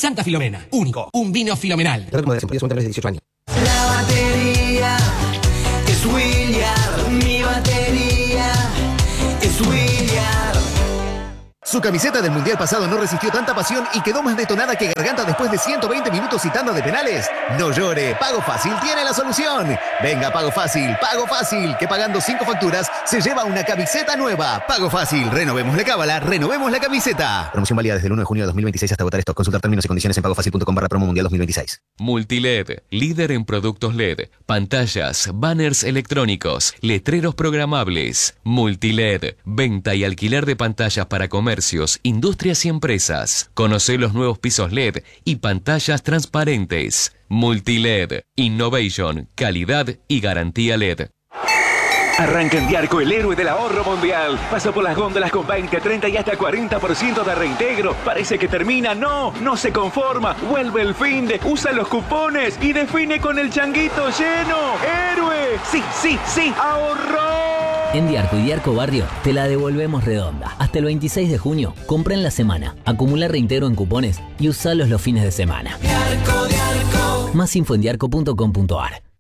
Santa Filomena, único, un vino filomenal. Trato como de desempeño de 18 años. La batería es Williard, mi batería es Williard. Su camiseta del Mundial pasado no resistió tanta pasión y quedó más detonada que Garganta después de 120 minutos y tanda de penales. No llore, Pago Fácil tiene la solución. Venga, Pago Fácil, que pagando 5 facturas se lleva una camiseta nueva. Pago Fácil, renovemos la cábala, renovemos la camiseta. Promoción válida desde el 1 de junio de 2026 hasta agotar stock. Consultar términos y condiciones en pagofacil.com/promo mundial 2026. Multiled, líder en productos LED, pantallas, banners electrónicos, letreros programables. Multiled, venta y alquiler de pantallas para comercios, industrias y empresas. Conoce los nuevos pisos LED y pantallas transparentes. Multiled, innovation, calidad y garantía LED. Arranca en Diarco el héroe del ahorro mundial. Pasa por las góndolas con 20, 30 y hasta 40% de reintegro. Parece que termina. No se conforma. Vuelve el finde, usa los cupones y define con el changuito lleno. ¡Héroe! Sí, ahorró. En Diarco y Diarco Barrio te la devolvemos redonda. Hasta el 26 de junio, compra en la semana, acumula reintegro en cupones y usalos los fines de semana. Diarco. Más info en diarco.com.ar.